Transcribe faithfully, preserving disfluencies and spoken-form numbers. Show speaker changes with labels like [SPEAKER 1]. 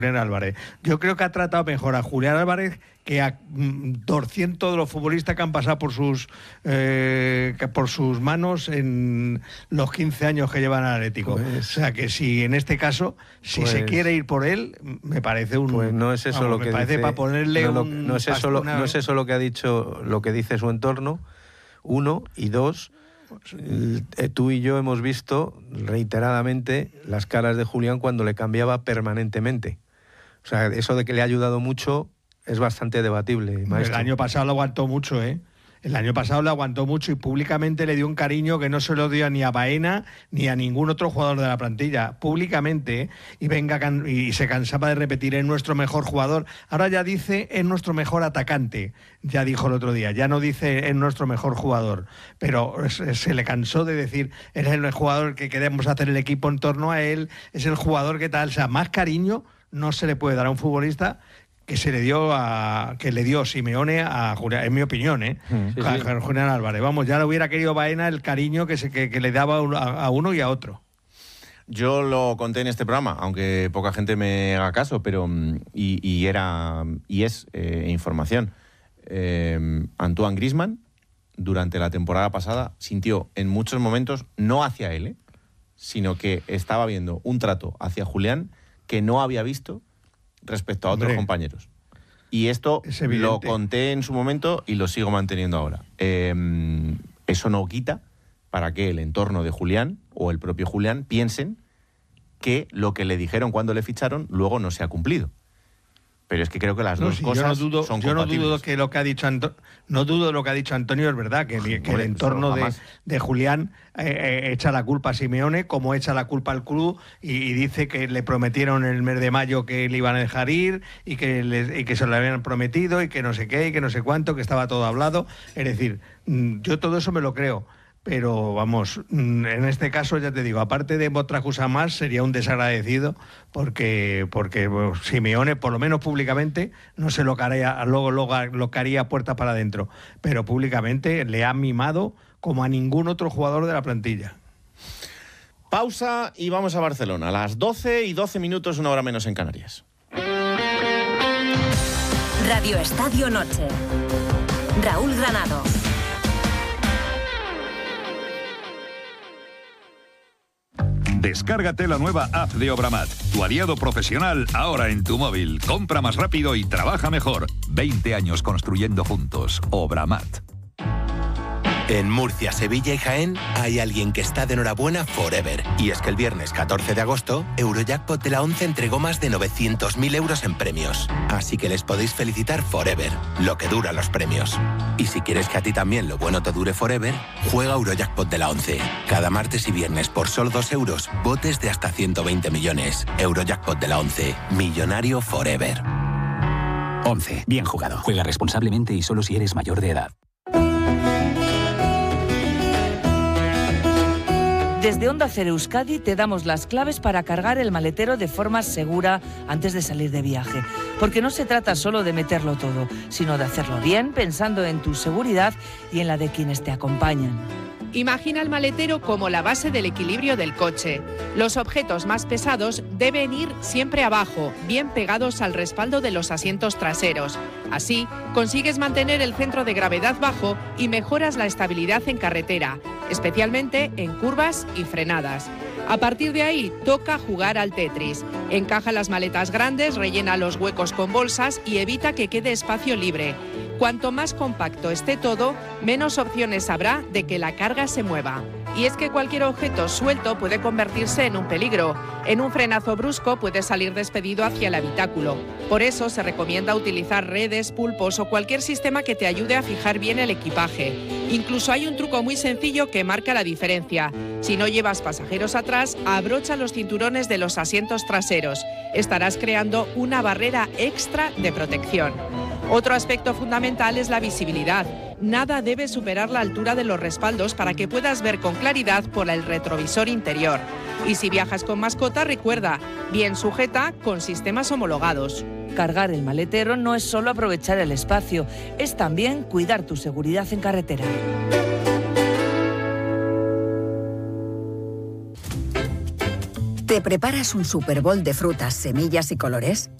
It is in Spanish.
[SPEAKER 1] Julián Álvarez. Yo creo que ha tratado mejor a Julián Álvarez que a doscientos de los futbolistas que han pasado por sus eh, por sus manos en los quince años que llevan al Atlético. Pues, o sea que si en este caso, si pues, se quiere ir por él, me parece un...
[SPEAKER 2] Pues no es eso
[SPEAKER 1] vamos,
[SPEAKER 2] lo
[SPEAKER 1] me
[SPEAKER 2] que
[SPEAKER 1] parece
[SPEAKER 2] dice...
[SPEAKER 1] para ponerle
[SPEAKER 2] no, no,
[SPEAKER 1] un...
[SPEAKER 2] No es, eso lo, no es eso lo que ha dicho, lo que dice su entorno, uno, y dos... Tú y yo hemos visto reiteradamente las caras de Julián cuando le cambiaba permanentemente. O sea, eso de que le ha ayudado mucho es bastante debatible, maestro.
[SPEAKER 1] El año pasado lo aguantó mucho, ¿eh? El año pasado le aguantó mucho y públicamente le dio un cariño que no se lo dio ni a Baena ni a ningún otro jugador de la plantilla. Públicamente, ¿eh? Y venga can- y se cansaba de repetir, es nuestro mejor jugador. Ahora ya dice, es nuestro mejor atacante. Ya dijo el otro día, ya no dice, es nuestro mejor jugador. Pero se, se le cansó de decir, es el jugador que queremos hacer el equipo en torno a él, es el jugador que tal. O sea, más cariño no se le puede dar a un futbolista que se le dio a que le dio Simeone a Julián, en mi opinión, ¿eh? Sí, a, sí. a Julián Álvarez. Vamos, ya le hubiera querido Baena el cariño que, se, que, que le daba a, a uno y a otro.
[SPEAKER 3] Yo lo conté en este programa, aunque poca gente me haga caso, pero y, y era y es eh, información. Eh, Antoine Griezmann durante la temporada pasada sintió en muchos momentos, no hacia él, ¿eh? sino que estaba viendo un trato hacia Julián que no había visto respecto a otros Hombre, compañeros. Y esto lo conté en su momento y lo sigo manteniendo ahora. Eh, eso no quita para que el entorno de Julián o el propio Julián piensen que lo que le dijeron cuando le ficharon luego no se ha cumplido. Pero es que creo que las
[SPEAKER 1] no,
[SPEAKER 3] dos
[SPEAKER 1] sí,
[SPEAKER 3] cosas
[SPEAKER 1] yo no dudo,
[SPEAKER 3] son
[SPEAKER 1] yo
[SPEAKER 3] compatibles.
[SPEAKER 1] no dudo que lo que ha dicho Anto- no dudo de lo que ha dicho Antonio es verdad, que, que Hombre, el entorno de, de Julián eh, eh, echa la culpa a Simeone, como echa la culpa al club y, y dice que le prometieron en el mes de mayo que le iban a dejar ir y que, le, y que se lo habían prometido y que no sé qué y que no sé cuánto, que estaba todo hablado. Es decir, yo todo eso me lo creo. Pero vamos, en este caso ya te digo, aparte de otra cosa más, sería un desagradecido porque porque bueno, Simeone, por lo menos públicamente, no se lo haría, luego lo, lo haría puerta para adentro, pero públicamente le ha mimado como a ningún otro jugador de la plantilla.
[SPEAKER 3] Pausa y vamos a Barcelona, a las doce y doce minutos, una hora menos en Canarias.
[SPEAKER 4] Radio Estadio Noche. Raúl Granado.
[SPEAKER 5] Descárgate la nueva app de Obramat, tu aliado profesional ahora en tu móvil. Compra más rápido y trabaja mejor. veinte años construyendo juntos. Obramat.
[SPEAKER 6] En Murcia, Sevilla y Jaén hay alguien que está de enhorabuena forever. Y es que el viernes catorce de agosto, Eurojackpot de la once entregó más de novecientos mil euros en premios. Así que les podéis felicitar forever, lo que dura los premios. Y si quieres que a ti también lo bueno te dure forever, juega Eurojackpot de la once. Cada martes y viernes por solo dos euros, botes de hasta ciento veinte millones. Eurojackpot de la once. Millonario forever.
[SPEAKER 7] once. Bien jugado. Juega responsablemente y solo si eres mayor de edad.
[SPEAKER 8] Desde Onda Cero Euskadi te damos las claves para cargar el maletero de forma segura antes de salir de viaje. Porque no se trata solo de meterlo todo, sino de hacerlo bien, pensando en tu seguridad y en la de quienes te acompañan.
[SPEAKER 9] Imagina el maletero como la base del equilibrio del coche. Los objetos más pesados deben ir siempre abajo, bien pegados al respaldo de los asientos traseros. Así, consigues mantener el centro de gravedad bajo y mejoras la estabilidad en carretera, especialmente en curvas y frenadas. A partir de ahí, toca jugar al Tetris. Encaja las maletas grandes, rellena los huecos con bolsas y evita que quede espacio libre. Cuanto más compacto esté todo, menos opciones habrá de que la carga se mueva. Y es que cualquier objeto suelto puede convertirse en un peligro. En un frenazo brusco puede salir despedido hacia el habitáculo. Por eso se recomienda utilizar redes, pulpos o cualquier sistema que te ayude a fijar bien el equipaje. Incluso hay un truco muy sencillo que marca la diferencia. Si no llevas pasajeros atrás, abrocha los cinturones de los asientos traseros. Estarás creando una barrera extra de protección. Otro aspecto fundamental es la visibilidad. Nada debe superar la altura de los respaldos para que puedas ver con claridad por el retrovisor interior. Y si viajas con mascota, recuerda, bien sujeta con sistemas homologados.
[SPEAKER 8] Cargar el maletero no es solo aprovechar el espacio, es también cuidar tu seguridad en carretera.
[SPEAKER 10] ¿Te preparas un Super Bowl de frutas, semillas y colores?